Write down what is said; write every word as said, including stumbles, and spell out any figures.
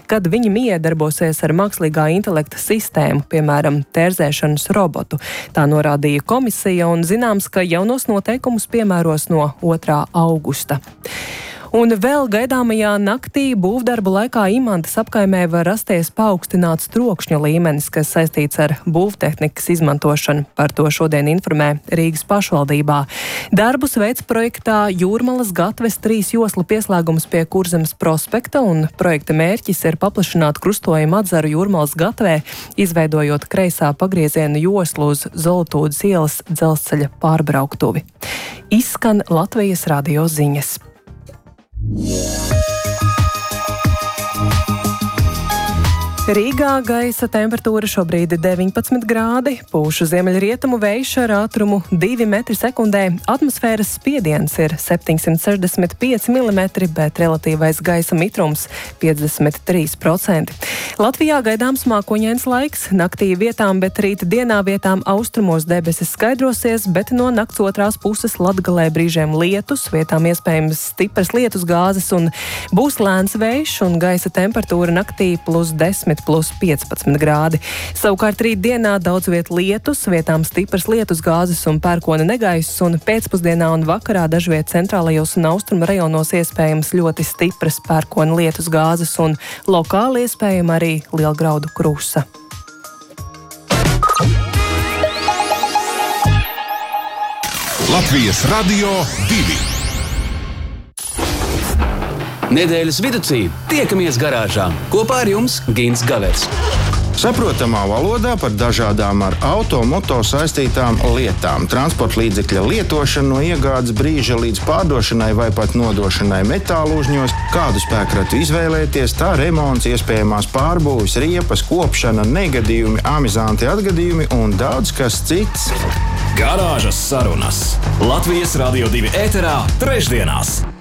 kad viņi miedarbosies ar mākslīgā intelekta sistēmu, piemēram, tērzēšanas robotu. Tā norādīja komisija un zināms, ka jaunos noteikumus piemēros no otrā augusta. Un vēl gaidāmajā naktī būvdarbu laikā Imantas apkaimē var rasties paaugstināts trokšņa līmenis, kas saistīts ar būvtehnikas izmantošanu. Par to šodien informē Rīgas pašvaldībā. Darbus veids projektā Jūrmalas gatves trīs joslu pieslēgums pie Kurzemes prospekta, un projekta mērķis ir paplašināt krustojumu atzaru Jūrmalas gatvē, izveidojot kreisā pagrieziena joslu uz Zoltūdas ielas dzelzceļa pārbrauktuvi. Izskan Latvijas radio ziņas. Rīgā gaisa temperatūra šobrīd ir deviņpadsmit grādi, pūš ziemeļrietumu vējš ar ātrumu divi metri sekundē, atmosfēras spiediens ir septiņsimt sešdesmit pieci milimetri, bet relatīvais gaisa mitrums piecdesmit trīs procenti. Latvijā gaidāms mākoņains laiks, naktī vietām, bet rīta dienā vietām austrumos debesis skaidrosies, bet no nakts otrās puses Latgalē brīžiem lietus, vietām iespējams stipras lietus gāzes un būs lēns vējš un gaisa temperatūra naktī plus desmit plus piecpadsmit grādi. Savukārt rīt dienā daudz viet lietus, vietām stipras lietus gāzes un pērkona negaiss, un pēcpusdienā un vakarā dažviet centrālajos un austrumu rajonos iespējams ļoti stipras pērkona lietus gāzes un lokāli iespējama arī lielgraudu krusa. Latvijas radio divi. Nedēļas viducī tiekamies garāžā. Kopā ar jums Gins Gavers. Saprotamā valodā par dažādām ar auto, moto saistītām lietām. Transporta līdzekļa lietošana no iegādes brīža līdz pārdošanai vai pat nodošanai metālu uzņos, kādu spēkratu izvēlēties, tā remonts, iespējamās pārbūves, riepas, kopšana, negadījumi, amizanti atgadījumi un daudz kas cits. Garāžas sarunas Latvijas radio divi ēterā trešdienās.